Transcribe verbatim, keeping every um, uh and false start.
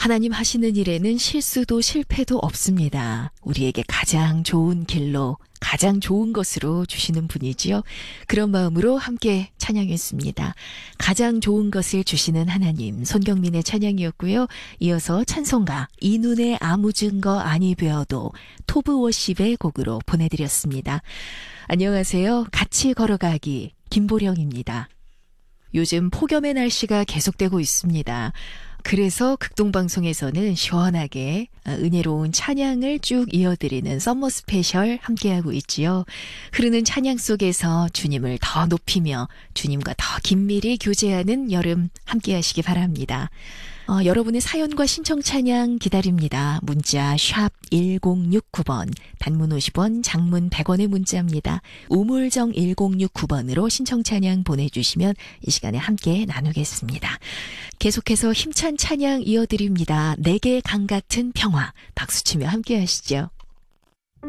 하나님 하시는 일에는 실수도 실패도 없습니다. 우리에게 가장 좋은 길로, 가장 좋은 것으로 주시는 분이지요. 그런 마음으로 함께 찬양했습니다. 가장 좋은 것을 주시는 하나님, 손경민의 찬양이었고요. 이어서 찬송가 이 눈에 아무 증거 아니 되어도 토브워십의 곡으로 보내드렸습니다. 안녕하세요. 같이 걸어가기 김보령입니다. 요즘 폭염의 날씨가 계속되고 있습니다. 그래서 극동방송에서는 시원하게 은혜로운 찬양을 쭉 이어드리는 썸머 스페셜 함께하고 있지요. 흐르는 찬양 속에서 주님을 더 높이며 주님과 더 긴밀히 교제하는 여름 함께하시기 바랍니다. 어, 여러분의 사연과 신청 찬양 기다립니다. 문자 샵 일공육구 번, 단문 오십 원, 장문 백 원의 문자입니다. 우물정 일공육구 번으로 신청 찬양 보내주시면 이 시간에 함께 나누겠습니다. 계속해서 힘찬 찬양 이어드립니다. 내게 강 같은 평화, 박수치며 함께 하시죠.